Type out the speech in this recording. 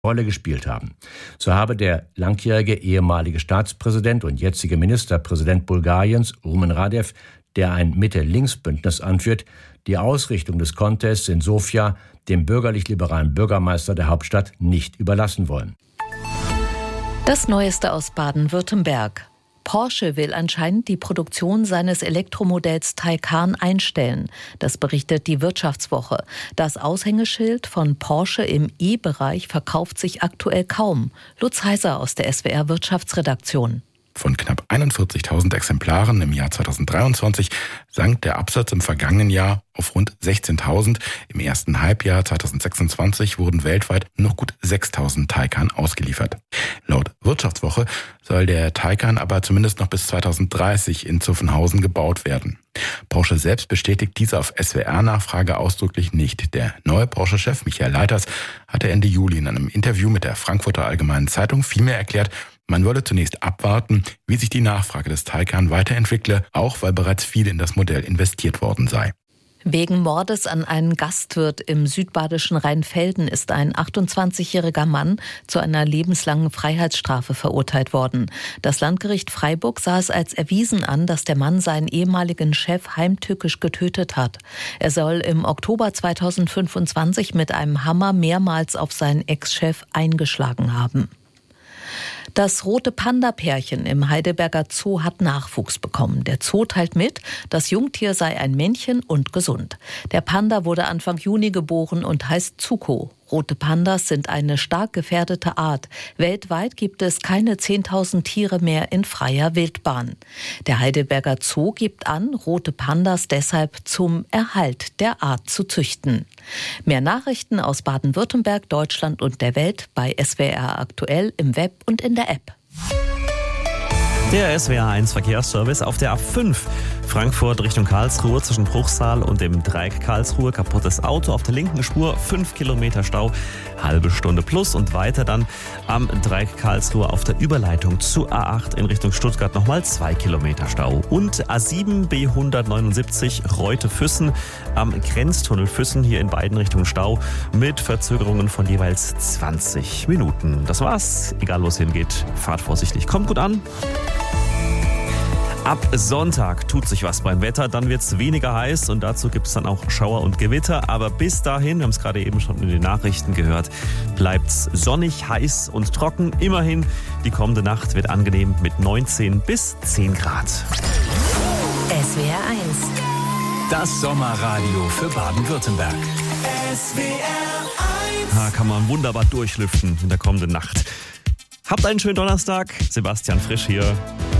Rolle gespielt haben. So habe der langjährige ehemalige Staatspräsident und jetzige Ministerpräsident Bulgariens, Rumen Radev, der ein Mitte-Links-Bündnis anführt, die Ausrichtung des Contests in Sofia dem bürgerlich-liberalen Bürgermeister der Hauptstadt nicht überlassen wollen. Das Neueste aus Baden-Württemberg. Porsche will anscheinend die Produktion seines Elektromodells Taycan einstellen. Das berichtet die Wirtschaftswoche. Das Aushängeschild von Porsche im E-Bereich verkauft sich aktuell kaum. Lutz Heiser aus der SWR Wirtschaftsredaktion. Von knapp 41.000 Exemplaren im Jahr 2023 sank der Absatz im vergangenen Jahr auf rund 16.000. Im ersten Halbjahr 2026 wurden weltweit noch gut 6.000 Taycan ausgeliefert. Laut Wirtschaftswoche soll der Taycan aber zumindest noch bis 2030 in Zuffenhausen gebaut werden. Porsche selbst bestätigt diese auf SWR-Nachfrage ausdrücklich nicht. Der neue Porsche-Chef Michael Leiters hatte Ende Juli in einem Interview mit der Frankfurter Allgemeinen Zeitung vielmehr erklärt, man wolle zunächst abwarten, wie sich die Nachfrage des Taycan weiterentwickle, auch weil bereits viel in das Modell investiert worden sei. Wegen Mordes an einen Gastwirt im südbadischen Rheinfelden ist ein 28-jähriger Mann zu einer lebenslangen Freiheitsstrafe verurteilt worden. Das Landgericht Freiburg sah es als erwiesen an, dass der Mann seinen ehemaligen Chef heimtückisch getötet hat. Er soll im Oktober 2025 mit einem Hammer mehrmals auf seinen Ex-Chef eingeschlagen haben. Das Rote Panda-Pärchen im Heidelberger Zoo hat Nachwuchs bekommen. Der Zoo teilt mit, das Jungtier sei ein Männchen und gesund. Der Panda wurde Anfang Juni geboren und heißt Zuko. Rote Pandas sind eine stark gefährdete Art. Weltweit gibt es keine 10.000 Tiere mehr in freier Wildbahn. Der Heidelberger Zoo gibt an, rote Pandas deshalb zum Erhalt der Art zu züchten. Mehr Nachrichten aus Baden-Württemberg, Deutschland und der Welt bei SWR aktuell im Web und in der App. Der SWR1 Verkehrsservice auf der A5 Frankfurt Richtung Karlsruhe zwischen Bruchsal und dem Dreieck Karlsruhe. Kaputtes Auto auf der linken Spur, 5 Kilometer Stau, halbe Stunde plus. Und weiter dann am Dreieck Karlsruhe auf der Überleitung zu A8 in Richtung Stuttgart nochmal 2 Kilometer Stau. Und A7 B179 Reute-Füssen am Grenztunnel Füssen hier in beiden Richtungen Stau mit Verzögerungen von jeweils 20 Minuten. Das war's. Egal wo es hingeht, fahrt vorsichtig. Kommt gut an. Ab Sonntag tut sich was beim Wetter, dann wird es weniger heiß und dazu gibt es dann auch Schauer und Gewitter. Aber bis dahin, wir haben es gerade eben schon in den Nachrichten gehört, bleibt es sonnig, heiß und trocken. Immerhin, die kommende Nacht wird angenehm mit 19 bis 10 Grad. SWR 1. Das Sommerradio für Baden-Württemberg. Da kann man wunderbar durchlüften in der kommenden Nacht. Habt einen schönen Donnerstag. Sebastian Frisch hier.